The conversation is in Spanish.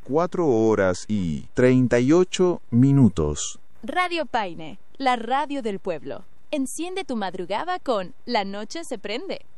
4:38. Radio Paine, la radio del pueblo. Enciende tu madrugada con La Noche se prende.